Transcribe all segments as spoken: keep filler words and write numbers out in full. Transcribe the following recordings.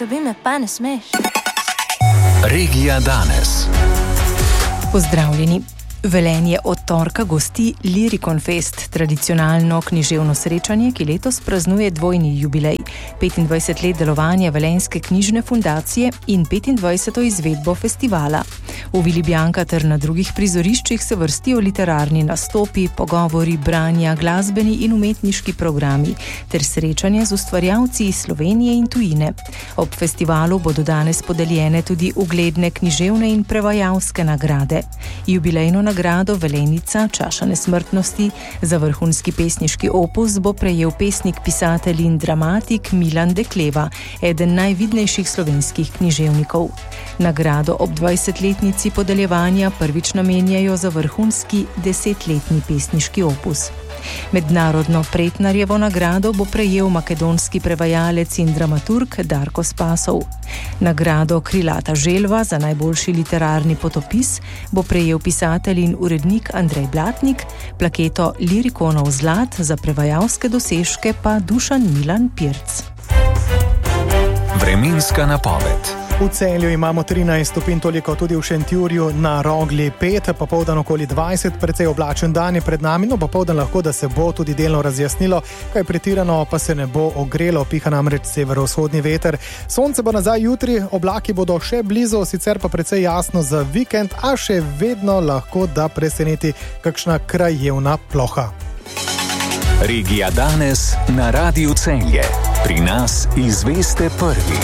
Tebi me pa ne smeš. Regija danes. Pozdravljeni. Velenje od torka gosti Lyricon Fest, tradicionalno književno srečanje, ki letos praznuje dvojni jubilej, petindvajset let delovanja Velenjske knjižne fundacije in petindvajseto izvedbo festivala. V Vili Bianca ter na drugih prizoriščih se vrstijo literarni nastopi, pogovori, branja, glasbeni in umetniški programi ter srečanje z ustvarjalci iz Slovenije in tujine. Ob festivalu bodo danes podeljene tudi ugledne književne in prevajalske nagrade. Jubilejno nagrado Velenica, čaša nesmrtnosti, za vrhunski pesniški opus bo prejel pesnik, pisatelj in dramatik Milan Dekleva, eden najvidnejših slovenskih književnikov. Nagrado ob dvajsetletnici podeljevanja prvič namenjajo za vrhunski desetletni pesniški opus. Mednarodno Pretnarjevo nagrado bo prejel makedonski prevajalec in dramaturg Darko Spasov. Nagrado Krilata želva za najboljši literarni potopis bo prejel pisatelj in urednik Andrej Blatnik, plaketo Lyriconov zlat za prevajalske dosežke pa Dušan Milan Pirc. Vremenska napoved. V Celju imamo trinajst stopinj, toliko tudi v Šentjurju, na Rogli pet, popoldan okoli dvajset, precej oblačen dan je pred nami, no popoldan lahko, da se bo tudi delno razjasnilo, kaj pretirano pa se ne bo ogrelo, piha namreč severovzhodni veter. Sonce bo nazaj jutri, oblaki bodo še blizu, sicer pa precej jasno za vikend, a še vedno lahko da preseneti kakšna krajevna ploha. Regija danes na Radiu Celje. Pri nas izveste prvi.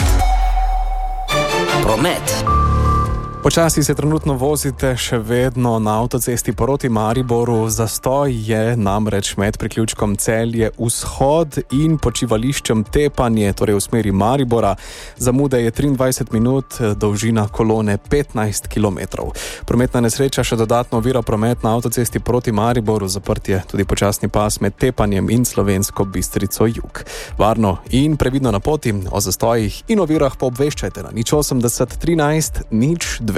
Promet. Počasi se trenutno vozite še vedno na avtocesti proti Mariboru. Zastoj je namreč med priključkom Celje vzhod in počivališčem Tepanje, torej v smeri Maribora. Zamude je triindvajset minut, dolžina kolone petnajst kilometrov. Prometna nesreča še dodatno ovira promet na avtocesti proti Mariboru, zaprt je tudi počasni pas med Tepanjem in Slovensko Bistrico jug. Varno in previdno na poti, o zastojih in ovirah pa obveščajte na nič osemdeset trinajst nič dve.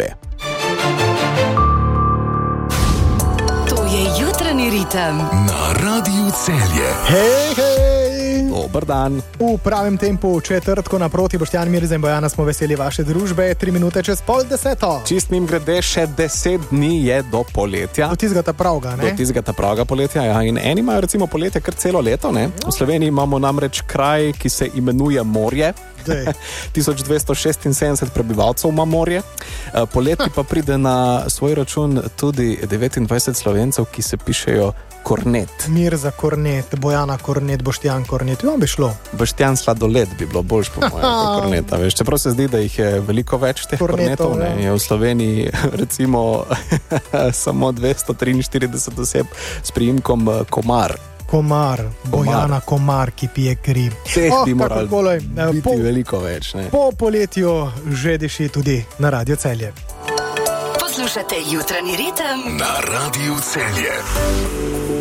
To je jutranji ritem na Radiu Celje. Hej, hej! Dober dan. V pravem tempu četrtko naproti, Boštjan Mirza in Bojana, smo veseli vaše družbe, tri minute čez pol deseto. Čist mim grede, še deset dni je do poletja. Do tizgata pravga, ne? Do tizgata pravga poletja, ja. In eni imajo recimo poletje kar celo leto, ne? V Sloveniji imamo namreč kraj, ki se imenuje Morje. tisoč dvesto šestinsedemdeset prebivalcev ima morje. Poleti pa pride na svoj račun tudi devetindvajset Slovencev, ki se pišejo Kornet. Mirza Kornet, Bojana Kornet, Boštjan Kornet. Jo bi šlo. Boštjan Sladoled bi bilo boljš po mojem kot Korneta. Veš, čeprav se zdi, da jih je veliko več teh Kornetov, ne? Je v Sloveniji recimo samo dvesto triinštirideset oseb s priimkom Komar. Komar, Bojana Komar, ki pije kri. Teh oh, bi morali biti po, veliko več. Ne? Po poletju že diši tudi na Radio Celje. Poslušate jutranji ritem na Radiu Celje.